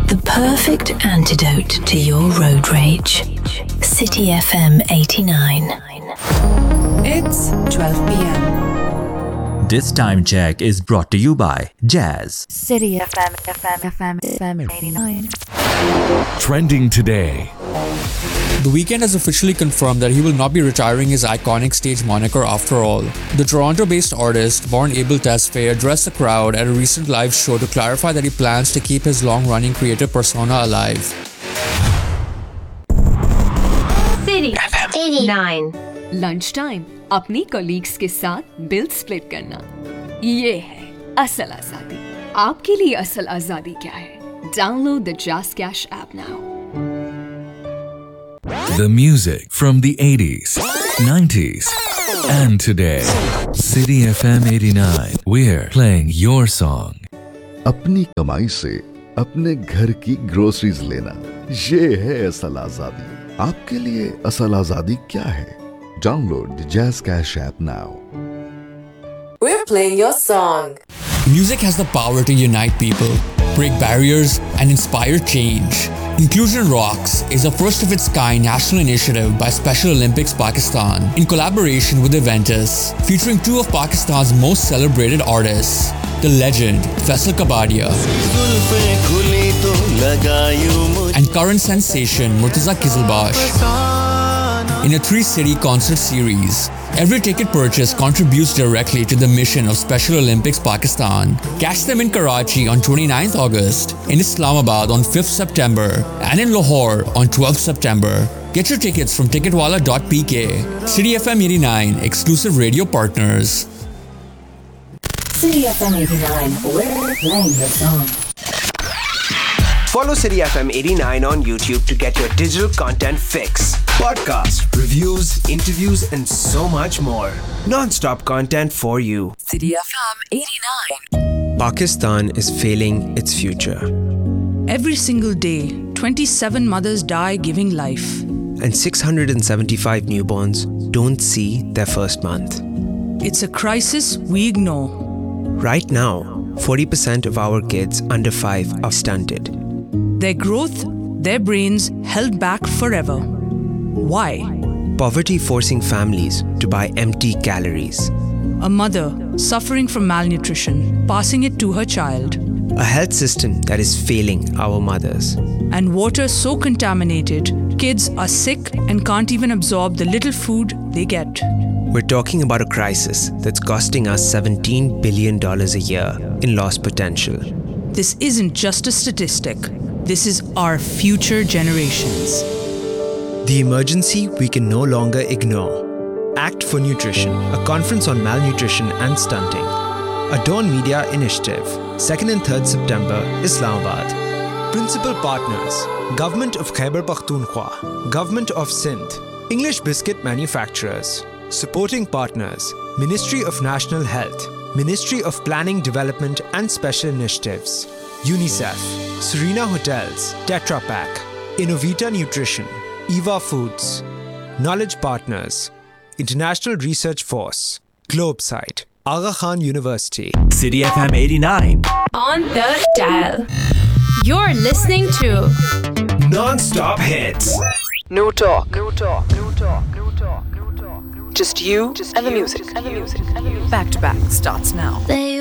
The perfect antidote to your road rage. City FM 89. It's 12 p.m. This time check is brought to you by Jazz. City FM 89. Trending today. The Weeknd has officially confirmed that he will not be retiring his iconic stage moniker after all. The Toronto-based artist, born Abel Tesfaye, addressed the crowd at a recent live show to clarify that he plans to keep his long-running creative persona alive. City FM 89. Lunch time अपनी colleagues के साथ bill split करना, ये है असल आजादी। आपके लिए असल आजादी क्या है? Download the just cash app now. The music from the 80s, 90s, and today. City FM 89. We're playing your song. अपनी कमाई से अपने घर की ग्रोसरीज लेना, ये है असल आजादी। आपके लिए असल आजादी क्या है? Download the Jazz Cash app now. We're playing your song. Music has the power to unite people, break barriers, and inspire change. Inclusion Rocks is a first-of-its-kind national initiative by Special Olympics Pakistan in collaboration with Aventus, featuring two of Pakistan's most celebrated artists, the legend Faisal Kabadia and current sensation Murtaza Qizilbash. In a 3-city concert series, every ticket purchase contributes directly to the mission of Special Olympics Pakistan. Catch them in Karachi on 29th August, in Islamabad on 5th September, and in Lahore on 12th September. Get your tickets from ticketwala.pk. City FM 89, exclusive radio partners. City FM 89. We're playing your song. Follow City FM 89 on YouTube to get your digital content fix. Podcasts, reviews, interviews, and so much more. Non-stop content for you. City FM 89. Pakistan is failing its future. Every single day, 27 mothers die giving life. And 675 newborns don't see their first month. It's a crisis we ignore. Right now, 40% of our kids under 5 are stunted. Their growth, their brains held back forever. Why? Poverty forcing families to buy empty calories. A mother suffering from malnutrition, passing it to her child. A health system that is failing our mothers. And water so contaminated, kids are sick and can't even absorb the little food they get. We're talking about a crisis that's costing us $17 billion a year in lost potential. This isn't just a statistic. This is our future generations. The emergency we can no longer ignore. Act for Nutrition, a conference on malnutrition and stunting. A Dawn Media initiative. 2nd and 3rd September, Islamabad. Principal partners: Government of Khyber Pakhtunkhwa, Government of Sindh, English Biscuit Manufacturers. Supporting partners: Ministry of National Health, Ministry of Planning, Development and Special Initiatives, UNICEF, Serena Hotels, Tetra Pak, Innovita Nutrition, Eva Foods. Knowledge partners: International Research Force, Globesite, Aga Khan University. City FM 89. On the dial. You're listening to Non-stop hits. No talk. Just you and the music. Back to back starts now. They